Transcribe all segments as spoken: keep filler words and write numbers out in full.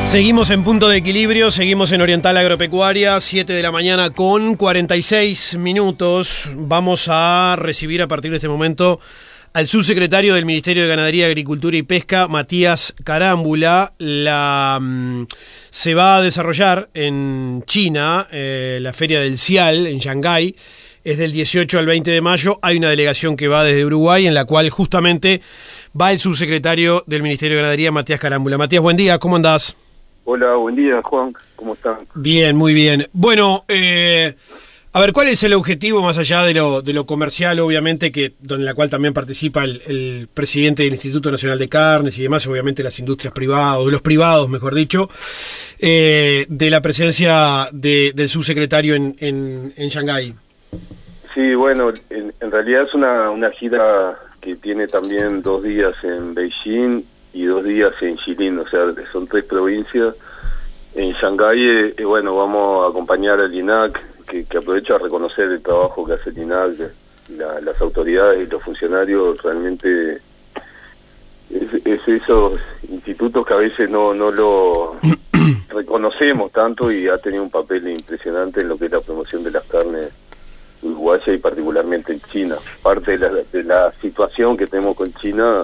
Seguimos en Punto de Equilibrio, seguimos en Oriental Agropecuaria, siete de la mañana con cuarenta y seis minutos. Vamos a recibir a partir de este momento al subsecretario del Ministerio de Ganadería, Agricultura y Pesca, Matías Carámbula. La, um, se va a desarrollar en China eh, la Feria del Cial en Shanghái. Es del dieciocho al veinte de mayo. Hay una delegación que va desde Uruguay, en la cual justamente va el subsecretario del Ministerio de Ganadería, Matías Carámbula. Matías, buen día, ¿cómo andás? Hola, buen día, Juan. ¿Cómo están? Bien, muy bien. Bueno, eh, a ver, ¿cuál es el objetivo más allá de lo, de lo comercial, obviamente, que en la cual también participa el, el presidente del Instituto Nacional de Carnes y demás, obviamente las industrias privadas, o los privados, mejor dicho, eh, de la presencia de, del subsecretario en, en, en Shanghái? Sí, bueno, en, en realidad es una, una gira que tiene también dos días en Beijing y dos días en Jilin, o sea, son tres provincias. En Shanghái, eh, eh, bueno, vamos a acompañar al I N A C, que, que aprovecho a reconocer el trabajo que hace el I N A C, la, las autoridades y los funcionarios. Realmente es, es esos institutos que a veces no, no lo reconocemos tanto, y ha tenido un papel impresionante en lo que es la promoción de las carnes uruguayas y particularmente en China. Parte de la, de la situación que tenemos con China,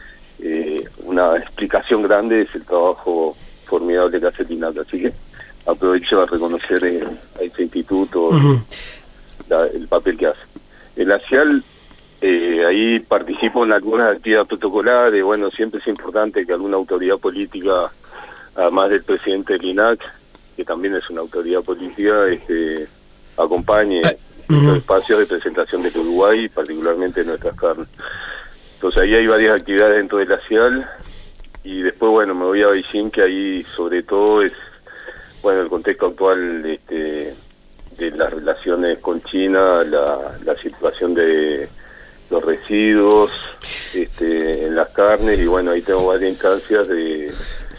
eh, una explicación grande es el trabajo formidable que hace el I N A C, así que aprovecho a reconocer eh, a este instituto uh-huh. la, el papel que hace. En la CIAL, eh, ahí participo en algunas actividades protocolares. Bueno, siempre es importante que alguna autoridad política, además del presidente del I N A C, que también es una autoridad política, este, acompañe uh-huh. los espacios de presentación del Uruguay, particularmente de nuestras carnes. Entonces ahí hay varias actividades dentro de la CIAL, y después, bueno, me voy a Beijing, que ahí sobre todo es, bueno, el contexto actual este, de las relaciones con China, la, la situación de los residuos este, en las carnes, y bueno, ahí tengo varias instancias de,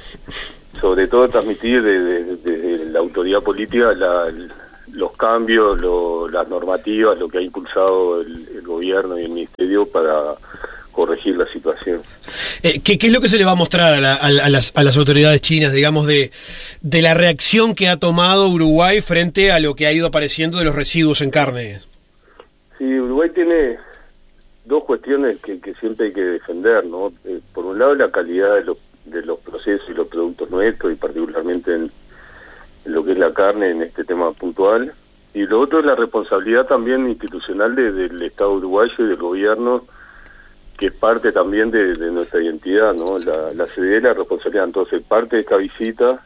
sobre todo transmitir desde de, de, de la autoridad política la, los cambios, lo, las normativas, lo que ha impulsado el, el gobierno y el ministerio para corregir la situación. Eh, ¿qué, ¿Qué es lo que se le va a mostrar a, la, a, a, las, a las autoridades chinas, digamos, de, de la reacción que ha tomado Uruguay frente a lo que ha ido apareciendo de los residuos en carne? Sí, Uruguay tiene dos cuestiones que, que siempre hay que defender, ¿no? Eh, por un lado, la calidad de, lo, de los procesos y los productos nuestros, y particularmente en, en lo que es la carne, en este tema puntual. Y lo otro es la responsabilidad también institucional de, del Estado uruguayo y del gobierno, que es parte también de, de nuestra identidad, ¿no? La, la C D E, la responsabilidad. Entonces, parte de esta visita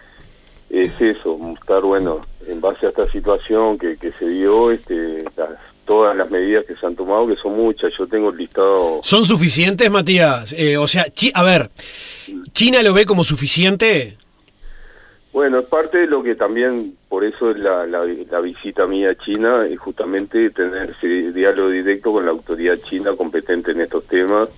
es eso, mostrar, bueno, en base a esta situación que, que se dio, este, las, todas las medidas que se han tomado, que son muchas. Yo tengo el listado. ¿Son suficientes, Matías? Eh, o sea, chi- a ver, ¿China lo ve como suficiente? Bueno, es parte de lo que también, por eso es la, la, la visita mía a China, es justamente tener ese diálogo directo con la autoridad china competente en estos temas.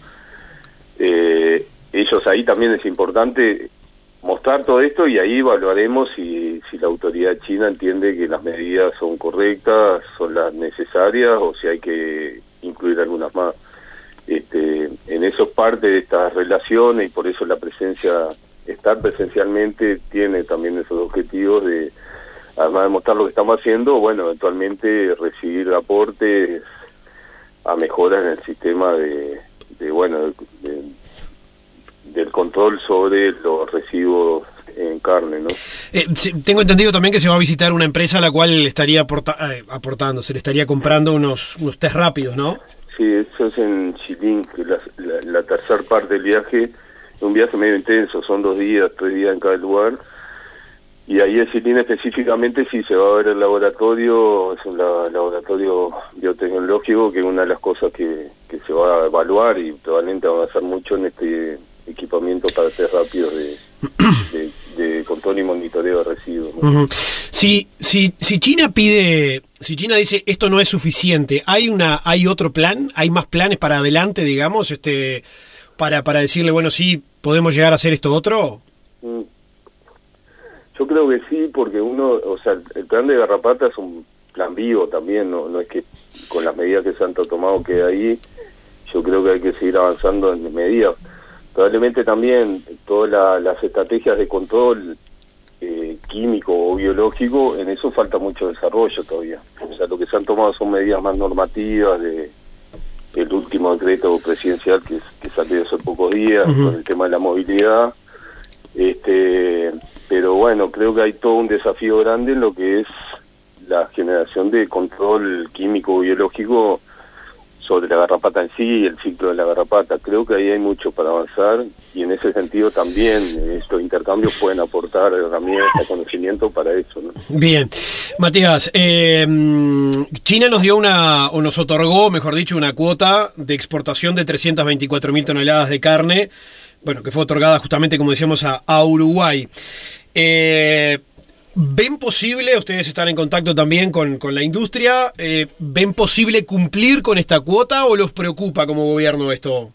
Eh, ellos ahí también es importante mostrar todo esto, y ahí evaluaremos si, si la autoridad china entiende que las medidas son correctas, son las necesarias, o si hay que incluir algunas más. Este, en eso es parte de estas relaciones, y por eso la presencia... estar presencialmente tiene también esos objetivos de, además de mostrar lo que estamos haciendo, bueno, eventualmente recibir aportes a mejoras en el sistema de, de bueno, de, de, del control sobre los residuos en carne, ¿no? Eh, tengo entendido también que se va a visitar una empresa a la cual le estaría aporta eh, aportando, se le estaría comprando unos, unos test rápidos, ¿no? Sí, eso es en Jilin, que es la, la, la tercera parte del viaje. Un viaje medio intenso, son dos días, tres días en cada lugar, y ahí en Jilin específicamente sí se va a ver el laboratorio. Es un la, laboratorio biotecnológico, que es una de las cosas que, que se va a evaluar, y probablemente va a avanzar mucho en este equipamiento para test rápidos de, de, de control y monitoreo de residuos, ¿no? Uh-huh. Si, si, si China pide, si China dice esto no es suficiente, ¿hay una, hay otro plan? ¿Hay más planes para adelante, digamos, este... para para decirle, bueno, sí, podemos llegar a hacer esto otro? Yo creo que sí, porque uno, o sea, el plan de garrapata es un plan vivo también, no, no es que con las medidas que se han tomado quede ahí. Yo creo que hay que seguir avanzando en medidas. probablemente también todas la, las estrategias de control eh, químico o biológico, en eso falta mucho desarrollo todavía. O sea, lo que se han tomado son medidas más normativas de el último decreto presidencial que, que salió hace pocos días, uh-huh, con el tema de la movilidad. Este, pero bueno, creo que hay todo un desafío grande en lo que es la generación de control químico biológico sobre la garrapata en sí, el ciclo de la garrapata. Creo que ahí hay mucho para avanzar y en ese sentido también estos intercambios pueden aportar herramientas, conocimiento para eso, ¿no? Bien. Matías, eh, China nos dio una, o nos otorgó, mejor dicho, una cuota de exportación de trescientas veinticuatro mil toneladas de carne, bueno, que fue otorgada justamente, como decíamos, a, a Uruguay. Eh, ¿Ven posible, ustedes están en contacto también con, con la industria, eh, ¿ven posible cumplir con esta cuota o los preocupa como gobierno esto?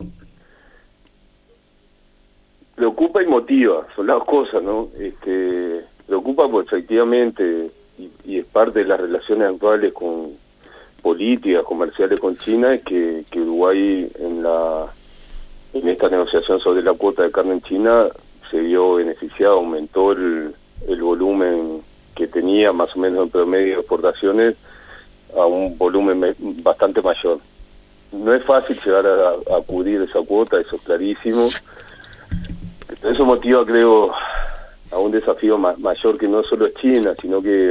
Preocupa y motiva, son las cosas, ¿no? Este, preocupa porque efectivamente, y, y es parte de las relaciones actuales con políticas comerciales con China, es que, que Uruguay en la en esta negociación sobre la cuota de carne en China se vio beneficiado, aumentó el el volumen que tenía más o menos en promedio de exportaciones a un volumen me, bastante mayor. No es fácil llegar a, a cubrir esa cuota, eso es clarísimo. Eso motiva, creo, a un desafío ma mayor que no solo es China, sino que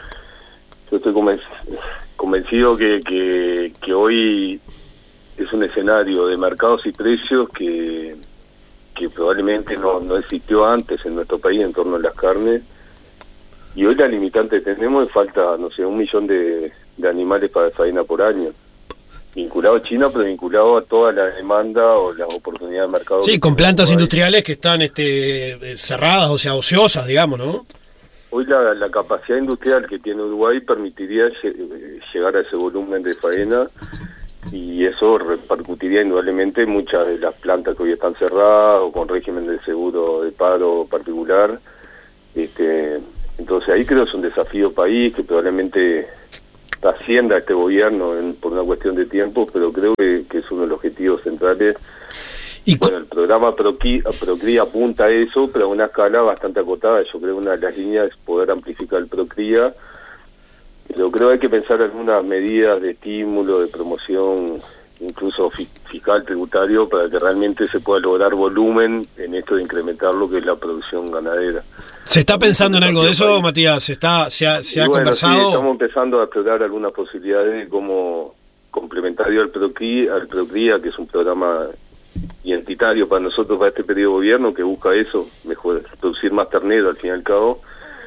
yo estoy convenc convencido que, que, que hoy es un escenario de mercados y precios que que probablemente no, no existió antes en nuestro país en torno a las carnes, y hoy la limitante que tenemos es falta, no sé, un millón de, de animales para faena por año, vinculado a China, pero vinculado a toda la demanda o las oportunidades de mercado. Sí, con plantas industriales que están este, cerradas, o sea, ociosas, digamos, ¿no? Hoy la, la capacidad industrial que tiene Uruguay permitiría llegar a ese volumen de faena, y eso repercutiría indudablemente en muchas de las plantas que hoy están cerradas o con régimen de seguro de paro particular. Este, entonces ahí creo que es un desafío país que probablemente trascienda a este gobierno en, por una cuestión de tiempo, pero creo que, que es uno de los objetivos centrales. Y bueno, el programa Procri, Procri apunta a eso, pero a una escala bastante acotada. Yo creo que una de las líneas es poder amplificar el Procria. Pero creo que hay que pensar algunas medidas de estímulo, de promoción, incluso fiscal, tributario, para que realmente se pueda lograr volumen en esto de incrementar lo que es la producción ganadera. ¿Se está pensando en algo de eso, país. Matías? ¿Se, está, se ha, se ha bueno, conversado? Sí, estamos empezando a explorar algunas posibilidades de cómo complementario al Procria, al Procria, que es un programa identitario para nosotros, para este periodo de gobierno, que busca eso, mejor producir más ternero al fin y al cabo.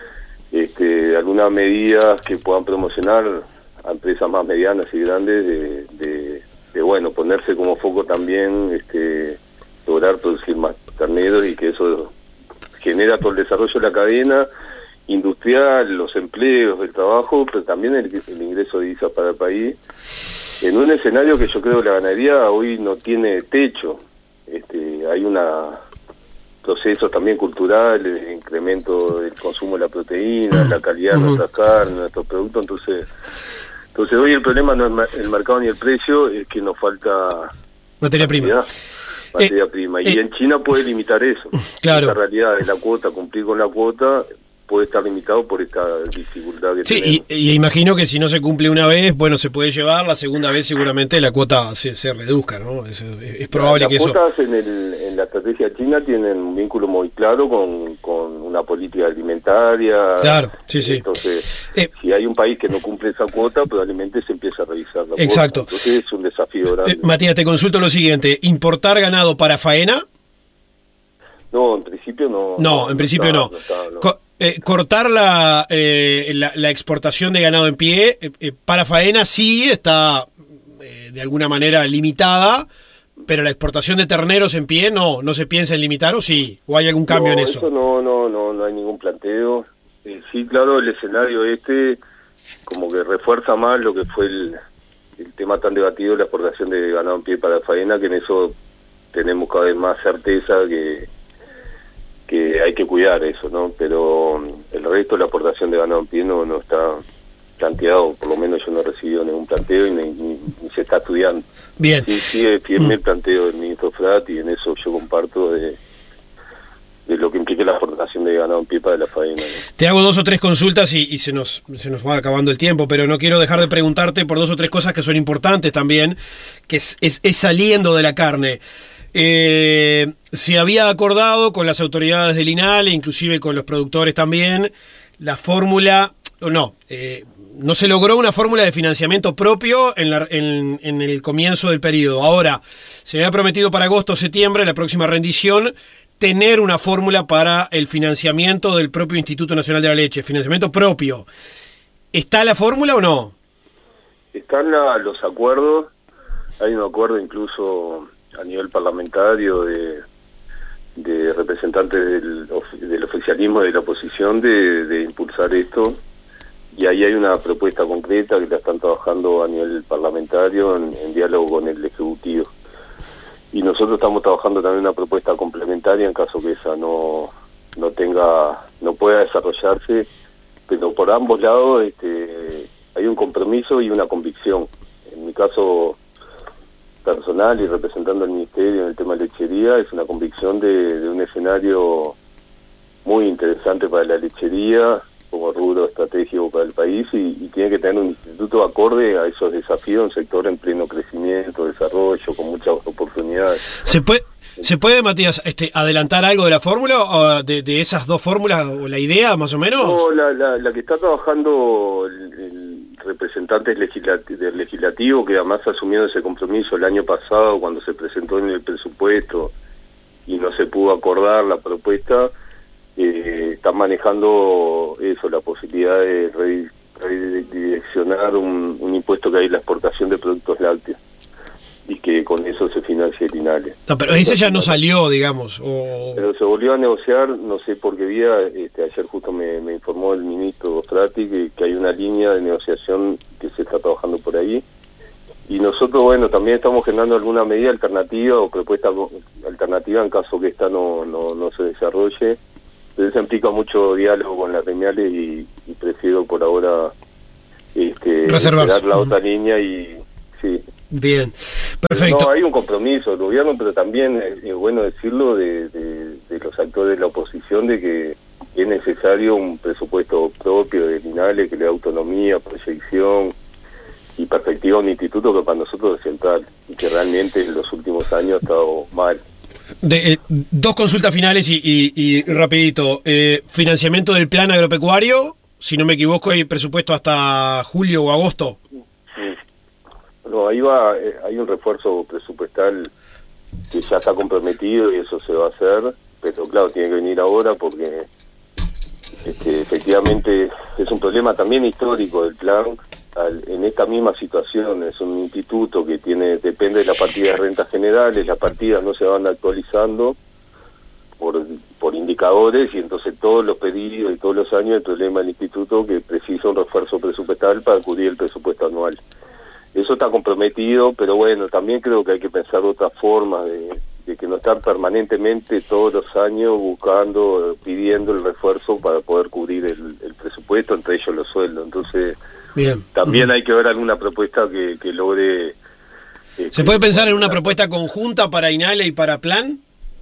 Este, algunas medidas que puedan promocionar a empresas más medianas y grandes de, de, de bueno, ponerse como foco también, este, lograr producir más terneros y que eso genera todo el desarrollo de la cadena industrial, los empleos, el trabajo, pero también el, el ingreso de divisas para el país, en un escenario que yo creo que la ganadería hoy no tiene techo. Este, hay una procesos también culturales, incremento del consumo de la proteína, la calidad de uh-huh. nuestras carnes, nuestros productos, entonces entonces hoy el problema no es el mercado ni el precio, es que nos falta materia prima. Materia eh, prima, y eh, en China puede limitar eso. Claro. Esta realidad de la cuota, cumplir con la cuota, puede estar limitado por esta dificultad que sí, tenemos. Sí, y, y imagino que si no se cumple una vez, bueno, se puede llevar, la segunda vez seguramente la cuota se, se reduzca, ¿no? Es, es, es probable las que eso... Las cuotas en, el, en la estrategia china tienen un vínculo muy claro con, con una política alimentaria. Claro, sí, sí. Entonces, eh, si hay un país que no cumple esa cuota, probablemente se empieza a revisar la exacto. cuota. Entonces es un desafío grande. Eh, Matías, te consulto lo siguiente, ¿importar ganado para faena? No, en principio no. No, no en principio está, no. no, está, no. Co eh, cortar la, eh, la, la exportación de ganado en pie eh, eh, para faena sí está eh, de alguna manera limitada, pero la exportación de terneros en pie no, no se piensa en limitar, ¿o sí? ¿O hay algún cambio no, en eso? eso no, no, no, no hay ningún planteo. Eh, sí, claro, el escenario este como que refuerza más lo que fue el, el tema tan debatido, la exportación de ganado en pie para faena, que en eso tenemos cada vez más certeza que que hay que cuidar eso, ¿no? Pero el resto de la aportación de ganado en pie no, no está planteado, por lo menos yo no he recibido ningún planteo y ni, ni, ni se está estudiando. Bien. Sí, sigue firme mm. el planteo del ministro Frat y en eso yo comparto de, de lo que implica la exportación de ganado en pipa de la faena, ¿no? Te hago dos o tres consultas y, y se nos se nos va acabando el tiempo, pero no quiero dejar de preguntarte por dos o tres cosas que son importantes también, que es, es, es saliendo de la carne. Eh, se había acordado con las autoridades del INALE, inclusive con los productores también, la fórmula, o no, eh, no se logró una fórmula de financiamiento propio en, la, en, en el comienzo del periodo. Ahora, se había prometido para agosto o septiembre, la próxima rendición, tener una fórmula para el financiamiento del propio Instituto Nacional de la Leche, financiamiento propio. ¿Está la fórmula o no? Están la, los acuerdos, hay un acuerdo incluso a nivel parlamentario de, de representantes del, del oficialismo y de la oposición de, de impulsar esto, y ahí hay una propuesta concreta que la están trabajando a nivel parlamentario en, en diálogo con el Ejecutivo. Y nosotros estamos trabajando también una propuesta complementaria en caso que esa no no tenga, no pueda desarrollarse, pero por ambos lados este, hay un compromiso y una convicción. En mi caso personal y representando al Ministerio en el tema de lechería, es una convicción de, de un escenario muy interesante para la lechería como rubro estratégico para el país y, y tiene que tener un instituto acorde a esos desafíos, un sector en pleno crecimiento, desarrollo, con muchas oportunidades. ¿Se puede, se puede Matías, este, adelantar algo de la fórmula, o de, de esas dos fórmulas, o la idea más o menos? No, la, la, la que está trabajando el, el representante legislativo, del legislativo, que además asumió ese compromiso el año pasado cuando se presentó en el presupuesto y no se pudo acordar la propuesta, eh, están manejando eso, la posibilidad de redireccionar un, un impuesto que hay en la exportación de productos lácteos y que con eso se financie el INALE. No, pero ese ya no salió, digamos. O... Pero se volvió a negociar, no sé por qué vía, este, ayer justo me, me informó el ministro Frati que, que hay una línea de negociación que se está trabajando por ahí. Y nosotros, bueno, también estamos generando alguna medida alternativa o propuesta alternativa en caso que esta no, no, no se desarrolle. Pero eso implica mucho diálogo con las gremiales y, y prefiero por ahora este, reservarse la otra línea y sí. Bien, perfecto. No, hay un compromiso del gobierno, pero también es, es bueno decirlo de, de, de los actores de la oposición de que es necesario un presupuesto propio del INALE que le dé autonomía, proyección y perspectiva a un instituto que para nosotros es central y que realmente en los últimos años ha estado mal. De, eh, dos consultas finales y, y, y rapidito. Eh, financiamiento del plan agropecuario, si no me equivoco, hay presupuesto hasta julio o agosto. No, ahí va, eh, hay un refuerzo presupuestal que ya está comprometido y eso se va a hacer, pero claro, tiene que venir ahora porque este, efectivamente es un problema también histórico del plan. Al, en esta misma situación es un instituto que tiene depende de la partida de rentas generales, las partidas no se van actualizando por, por indicadores y entonces todos los pedidos y todos los años el problema del instituto que precisa un refuerzo presupuestal para cubrir el presupuesto anual. Eso está comprometido, pero bueno, también creo que hay que pensar otras formas de, de que no estar permanentemente todos los años buscando, pidiendo el refuerzo para poder cubrir el, el presupuesto, entre ellos los sueldos. Entonces, bien. También uh-huh. hay que ver alguna propuesta que, que logre... Eh, ¿Se puede pensar en una propuesta conjunta para INALE y para Plan?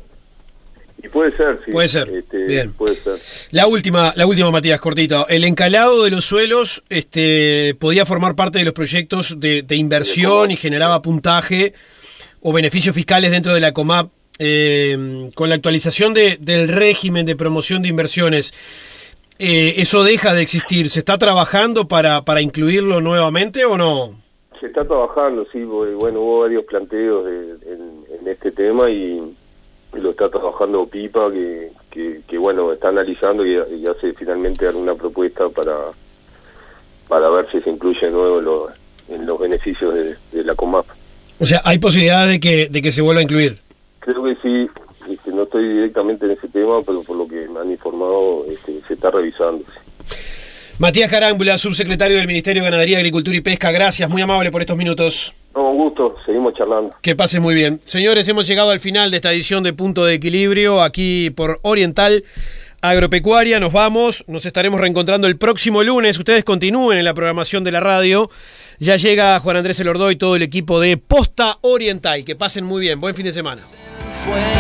Y puede ser, sí. Puede ser, este, bien. Puede ser. La última, la última, Matías, cortito. El encalado de los suelos este, podía formar parte de los proyectos de, de inversión y generaba puntaje o beneficios fiscales dentro de la COMAP. Eh, con la actualización de, del régimen de promoción de inversiones, eh, ¿eso deja de existir? ¿Se está trabajando para, para incluirlo nuevamente o no? Se está trabajando, sí. Bueno, hubo varios planteos de, en, en este tema y... lo está trabajando Pipa, que, que, que bueno, está analizando y, y hace finalmente alguna propuesta para para ver si se incluye de nuevo lo, en los beneficios de, de la COMAP. O sea, ¿hay posibilidad de que de que se vuelva a incluir? Creo que sí, este, no estoy directamente en ese tema, pero por lo que me han informado, este, se está revisando. Matías Carámbula, subsecretario del Ministerio de Ganadería, Agricultura y Pesca, gracias, muy amable por estos minutos. No, un gusto, seguimos charlando. Que pase muy bien. Señores, hemos llegado al final de esta edición de Punto de Equilibrio, aquí por Oriental agropecuaria. Nos vamos, nos estaremos reencontrando el próximo lunes. Ustedes continúen en la programación de la radio. Ya llega Juan Andrés Elordoy y todo el equipo de Posta Oriental. Que pasen muy bien, buen fin de semana.